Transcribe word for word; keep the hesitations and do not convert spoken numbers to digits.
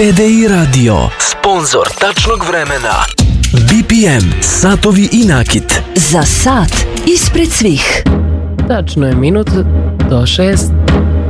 T D I Radio, sponzor tačnog vremena. B P M, satovi i nakit. Za sat ispred svih. Tačno je minut do šest.